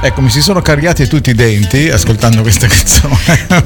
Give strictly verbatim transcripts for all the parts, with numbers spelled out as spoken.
Ecco, mi si sono cariati tutti i denti ascoltando questa canzone.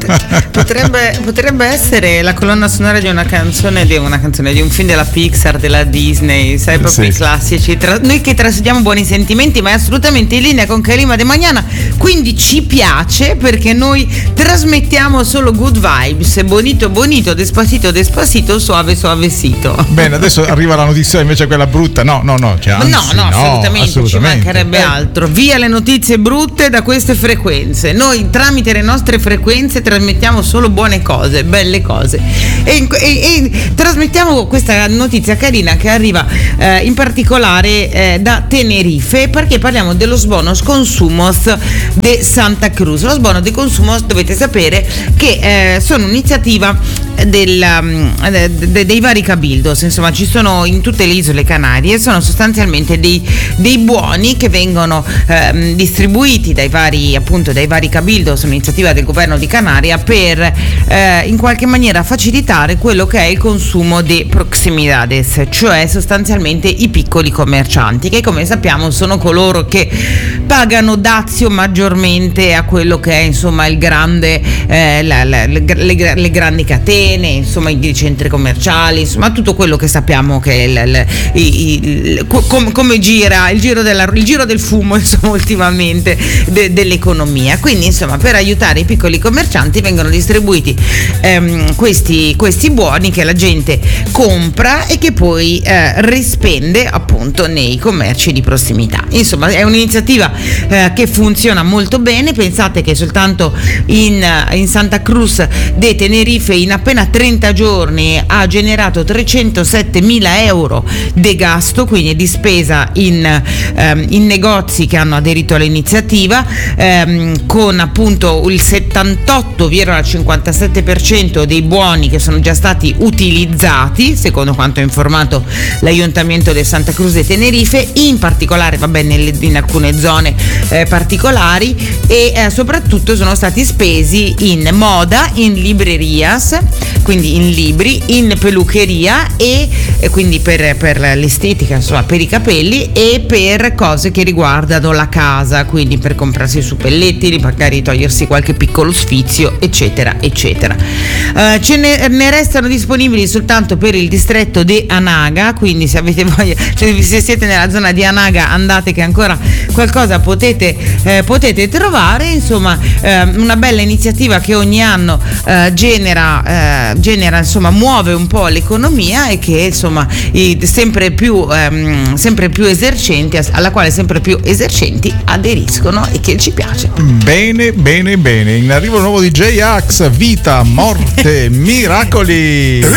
Potrebbe, potrebbe essere la colonna sonora di una canzone di una canzone di un film della Pixar, della Disney, sai, proprio sì. I classici. Tra, noi che trasmettiamo buoni sentimenti, ma è assolutamente in linea con Kalima de Mañana, quindi ci piace perché noi trasmettiamo solo good vibes, bonito bonito, despacito despacito, suave suavecito. Bene, adesso arriva la notizia invece quella brutta. No, no, no, cioè, anzi, no, no, no, assolutamente, assolutamente, ci mancherebbe eh. altro. Via le notizie brutte da queste frequenze. Noi tramite le nostre frequenze trasmettiamo solo buone cose, belle cose. E, e, e trasmettiamo questa notizia carina che arriva eh, in particolare eh, da Tenerife, perché parliamo dello Bonos Consumos de Santa Cruz. Lo Bonos de Consumos, dovete sapere che eh, sono un'iniziativa del, um, de, de, dei vari cabildos, insomma ci sono in tutte le isole Canarie, sono sostanzialmente dei, dei buoni che vengono um, distribuiti dai vari, appunto dai vari cabildos, un'iniziativa del governo di Canaria per eh, in qualche maniera facilitare quello che è il consumo de proximidades, cioè sostanzialmente i piccoli commercianti, che come sappiamo sono coloro che pagano dazio maggiormente a quello che è insomma il grande eh, la, la, le, le, le grandi catene, insomma i centri commerciali, insomma tutto quello che sappiamo che è il, il, il, com, come gira il giro, della, il giro del fumo insomma ultimamente de, dell'economia. Quindi insomma per aiutare i piccoli commercianti vengono distribuiti ehm, questi, questi buoni che la gente compra e che poi eh, rispende appunto nei commerci di prossimità. Insomma è un'iniziativa eh, che funziona molto bene. Pensate che soltanto in, in Santa Cruz de Tenerife in appena trenta giorni ha generato trecentosettemila euro di gasto, quindi di spesa in, ehm, in negozi che hanno aderito all'iniziativa, ehm, con appunto il settantotto virgola cinquantasette per cento dei buoni che sono già stati utilizzati, secondo quanto ha informato l'Ayuntamiento di Santa Cruz de Tenerife, in particolare vabbè nelle, in alcune zone eh, particolari, e eh, soprattutto sono stati spesi in moda, in librerias, quindi in libri, in pelucheria e, e quindi per, per l'estetica, insomma per i capelli, e per cose che riguardano la casa, quindi per comprarsi i suppellettili, magari togliersi qualche piccolo sfizio, eccetera eccetera. Uh, ce ne, ne restano disponibili soltanto per il distretto di Anaga, quindi se avete voglia, se siete nella zona di Anaga andate che ancora qualcosa potete, eh, potete trovare. Insomma eh, una bella iniziativa che ogni anno eh, genera, eh, genera insomma muove un po' l'economia e che insomma i, sempre più ehm, sempre più esercenti, alla quale sempre più esercenti aderiscono e che ci piace. Bene bene bene, in arrivo il nuovo D J Axe, vita, morte, miracoli.